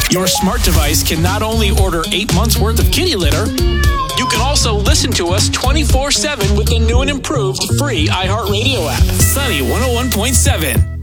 Your smart device can not only order 8 months worth of kitty litter, you can also listen to us 24/7 with the new and improved free iHeartRadio app. Sunny 101.7.